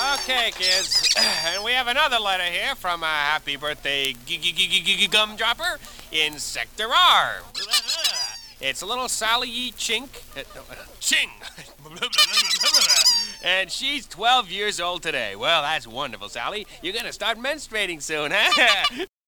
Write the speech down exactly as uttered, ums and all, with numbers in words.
Okay, kids. And we have another letter here from a happy birthday gumdropper in Sector R. It's little Sally E. Chink. Uh, no, uh, Ching! And she's twelve years old today. Well, that's wonderful, Sally. You're gonna start menstruating soon, huh?